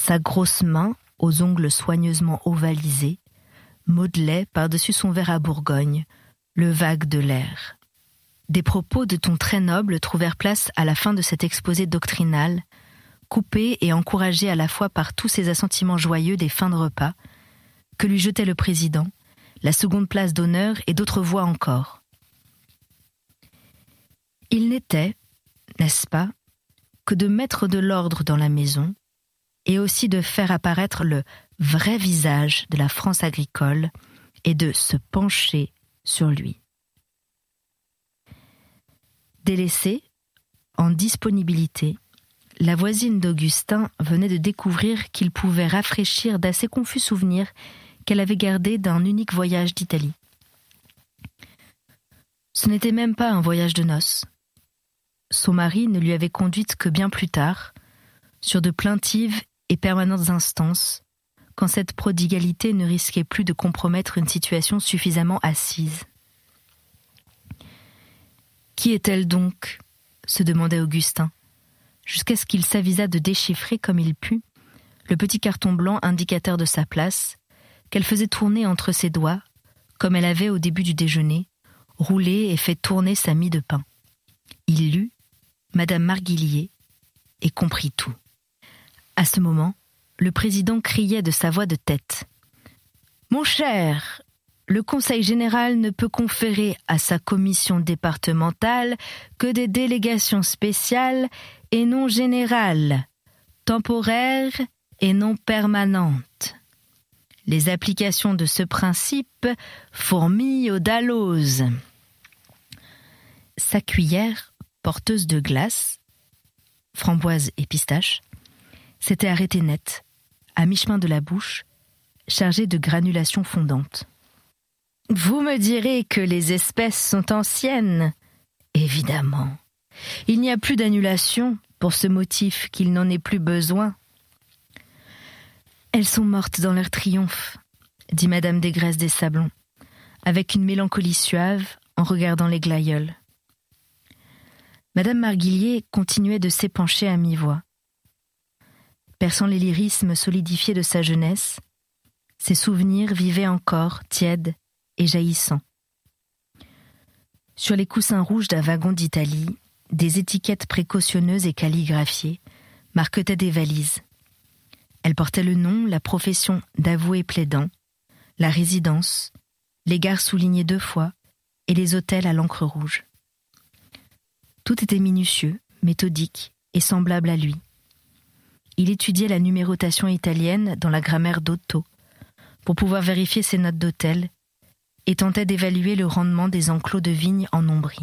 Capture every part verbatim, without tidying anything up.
Sa grosse main, aux ongles soigneusement ovalisés, modelait par-dessus son verre à Bourgogne le vague de l'air. Des propos de ton très noble trouvèrent place à la fin de cet exposé doctrinal, coupé et encouragé à la fois par tous ces assentiments joyeux des fins de repas, que lui jetait le président, la seconde place d'honneur et d'autres voix encore. Il n'était, n'est-ce pas, que de mettre de l'ordre dans la maison et aussi de faire apparaître le vrai visage de la France agricole et de se pencher sur lui. Délaissée, en disponibilité, la voisine d'Augustin venait de découvrir qu'il pouvait rafraîchir d'assez confus souvenirs qu'elle avait gardés d'un unique voyage d'Italie. Ce n'était même pas un voyage de noces. Son mari ne lui avait conduite que bien plus tard, sur de plaintives et permanentes instances, quand cette prodigalité ne risquait plus de compromettre une situation suffisamment assise. Qui est-elle donc ? Se demandait Augustin, jusqu'à ce qu'il s'avisa de déchiffrer comme il put le petit carton blanc indicateur de sa place, qu'elle faisait tourner entre ses doigts, comme elle avait au début du déjeuner, roulé et fait tourner sa mie de pain. Il lut Madame Marguillier et comprit tout. À ce moment, le président criait de sa voix de tête. « Mon cher, le Conseil général ne peut conférer à sa commission départementale que des délégations spéciales et non générales, temporaires et non permanentes. Les applications de ce principe fourmillent aux daloses. » Sa cuillère, porteuse de glace, framboise et pistache, s'était arrêtée net, à mi-chemin de la bouche, chargée de granulations fondantes. « Vous me direz que les espèces sont anciennes. Évidemment. Il n'y a plus d'annulation pour ce motif qu'il n'en ait plus besoin. »« Elles sont mortes dans leur triomphe, » dit Madame Desgraisses des Sablons, avec une mélancolie suave en regardant les glaïeuls. Madame Marguillier continuait de s'épancher à mi-voix. Perçant les lyrismes solidifiés de sa jeunesse, ses souvenirs vivaient encore, tièdes et jaillissants. Sur les coussins rouges d'un wagon d'Italie, des étiquettes précautionneuses et calligraphiées marquetaient des valises. Elles portaient le nom, la profession d'avoué plaidant, la résidence, les gares soulignées deux fois et les hôtels à l'encre rouge. Tout était minutieux, méthodique et semblable à lui. Il étudiait la numérotation italienne dans la grammaire d'Otto pour pouvoir vérifier ses notes d'hôtel et tentait d'évaluer le rendement des enclos de vignes en Ombrie.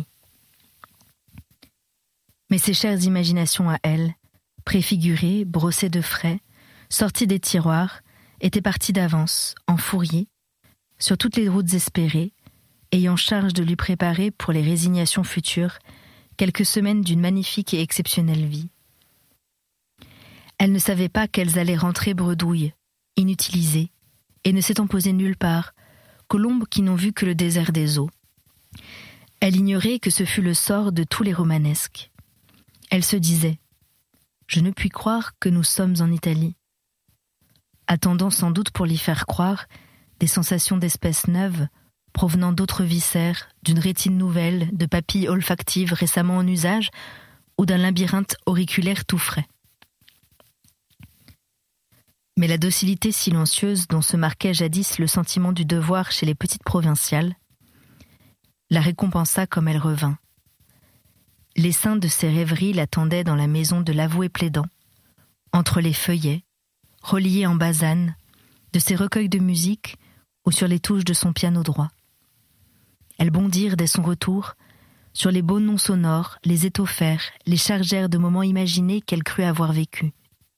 Mais ses chères imaginations à elle, préfigurées, brossées de frais, sorties des tiroirs, étaient parties d'avance, en fourrier, sur toutes les routes espérées, ayant charge de lui préparer pour les résignations futures quelques semaines d'une magnifique et exceptionnelle vie. Elle ne savait pas qu'elles allaient rentrer bredouilles, inutilisées, et ne s'étant posées nulle part, colombes qui n'ont vu que le désert des eaux. Elle ignorait que ce fut le sort de tous les romanesques. Elle se disait « Je ne puis croire que nous sommes en Italie », attendant sans doute pour l'y faire croire des sensations d'espèces neuves provenant d'autres viscères, d'une rétine nouvelle, de papilles olfactives récemment en usage ou d'un labyrinthe auriculaire tout frais. Mais la docilité silencieuse dont se marquait jadis le sentiment du devoir chez les petites provinciales la récompensa comme elle revint. L'essaim de ses rêveries l'attendaient dans la maison de l'avoué plaidant, entre les feuillets, reliés en basane, de ses recueils de musique ou sur les touches de son piano droit. Elles bondirent dès son retour sur les beaux noms sonores, les étoffèrent, les chargèrent de moments imaginés qu'elle crut avoir vécus.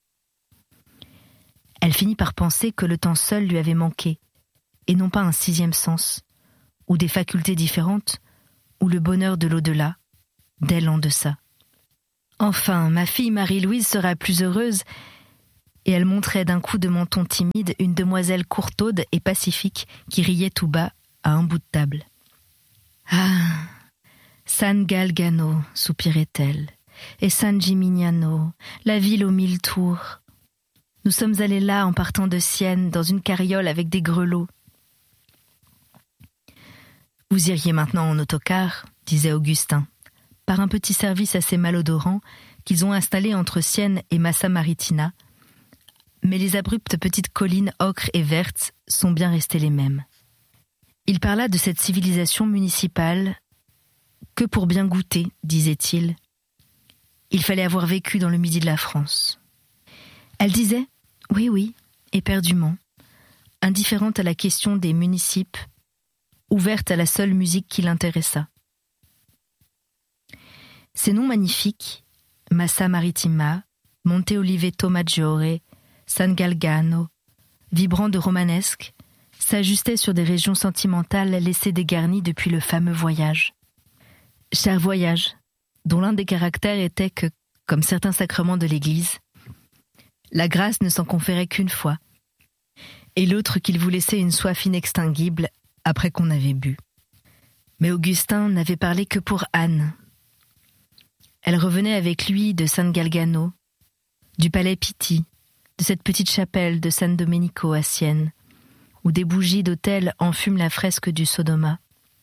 Elle finit par penser que le temps seul lui avait manqué, et non pas un sixième sens, ou des facultés différentes, ou le bonheur de l'au-delà, d'elle en deçà. Enfin, ma fille Marie-Louise sera plus heureuse, et elle montrait d'un coup de menton timide une demoiselle courtaude et pacifique qui riait tout bas à un bout de table. « Ah, San Galgano, soupirait-elle, et San Gimignano, la ville aux mille tours. Nous sommes allés là en partant de Sienne, dans une carriole avec des grelots. Vous iriez maintenant en autocar, disait Augustin, par un petit service assez malodorant qu'ils ont installé entre Sienne et Massa Marittina, mais les abruptes petites collines ocre et vertes sont bien restées les mêmes. Il parla de cette civilisation municipale que pour bien goûter, disait-il, il fallait avoir vécu dans le midi de la France. Elle disait « oui, oui », éperdument, indifférente à la question des municipes, ouverte à la seule musique qui l'intéressa. Ces noms magnifiques, Massa Marittima, Monte Oliveto Maggiore, San Galgano, vibrants de romanesque, s'ajustaient sur des régions sentimentales laissées dégarnies depuis le fameux voyage. Cher voyage, dont l'un des caractères était que, comme certains sacrements de l'Église, la grâce ne s'en conférait qu'une fois, et l'autre qu'il vous laissait une soif inextinguible après qu'on avait bu. Mais Augustin n'avait parlé que pour Anne. Elle revenait avec lui de San Galgano, du palais Pitti, de cette petite chapelle de San Domenico à Sienne, où des bougies d'autel enfument la fresque du Sodoma.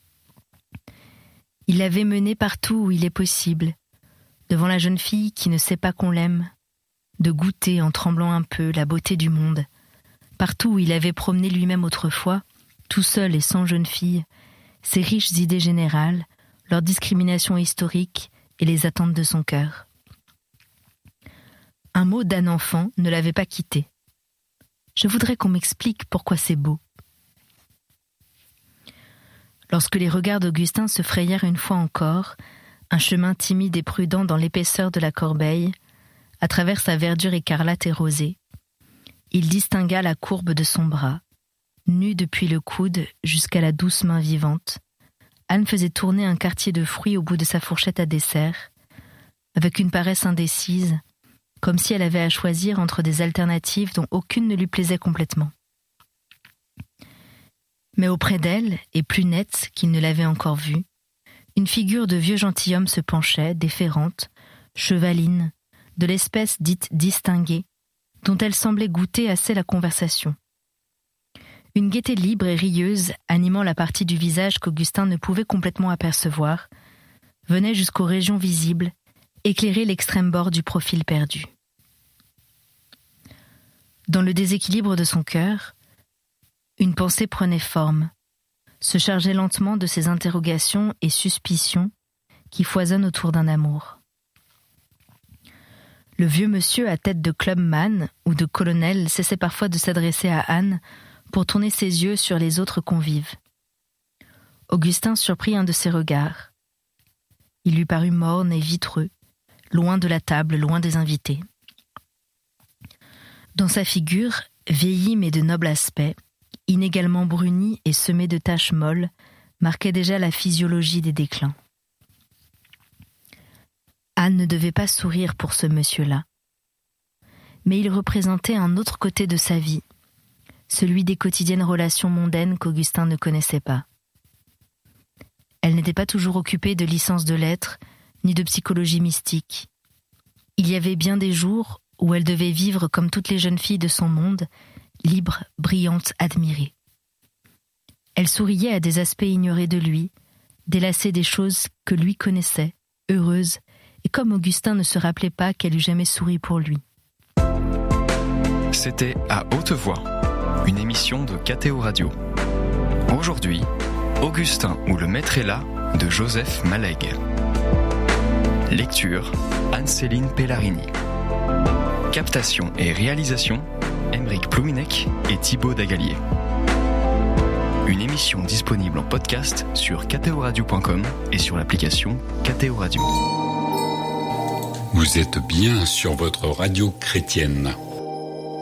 Il l'avait menée partout où il est possible, devant la jeune fille qui ne sait pas qu'on l'aime, de goûter en tremblant un peu la beauté du monde, partout où il avait promené lui-même autrefois, tout seul et sans jeune fille, ses riches idées générales, leur discrimination historique et les attentes de son cœur. Un mot d'un enfant ne l'avait pas quitté. Je voudrais qu'on m'explique pourquoi c'est beau. Lorsque les regards d'Augustin se frayèrent une fois encore, un chemin timide et prudent dans l'épaisseur de la corbeille, à travers sa verdure écarlate et rosée, il distingua la courbe de son bras. Nue depuis le coude jusqu'à la douce main vivante, Anne faisait tourner un quartier de fruits au bout de sa fourchette à dessert, avec une paresse indécise, comme si elle avait à choisir entre des alternatives dont aucune ne lui plaisait complètement. Mais auprès d'elle, et plus nette qu'il ne l'avait encore vue, une figure de vieux gentilhomme se penchait, déférente, chevaline, de l'espèce dite distinguée, dont elle semblait goûter assez la conversation. Une gaieté libre et rieuse, animant la partie du visage qu'Augustin ne pouvait complètement apercevoir, venait jusqu'aux régions visibles, éclairer l'extrême bord du profil perdu. Dans le déséquilibre de son cœur, une pensée prenait forme, se chargeait lentement de ces interrogations et suspicions qui foisonnent autour d'un amour. Le vieux monsieur à tête de clubman ou de colonel cessait parfois de s'adresser à Anne pour tourner ses yeux sur les autres convives. Augustin surprit un de ses regards. Il lui parut morne et vitreux, loin de la table, loin des invités. Dans sa figure, vieillie mais de noble aspect, inégalement brunie et semée de taches molles, marquait déjà la physiologie des déclins. Anne ne devait pas sourire pour ce monsieur-là. Mais il représentait un autre côté de sa vie, celui des quotidiennes relations mondaines qu'Augustin ne connaissait pas. Elle n'était pas toujours occupée de licence de lettres, ni de psychologie mystique. Il y avait bien des jours où elle devait vivre comme toutes les jeunes filles de son monde, libre, brillante, admirée. Elle souriait à des aspects ignorés de lui, délassée des choses que lui connaissait, heureuse, et comme Augustin ne se rappelait pas qu'elle eût jamais souri pour lui. C'était À Haute Voix, une émission de K T O Radio. Aujourd'hui, Augustin ou le maître est là de Joseph Malègue. Lecture, Anne-Céline Pellarini. Captation et réalisation, Aymeric Plouminec et Thibaut Dagalier. Une émission disponible en podcast sur k t o radio point com et sur l'application K T O Radio. Vous êtes bien sur votre radio chrétienne.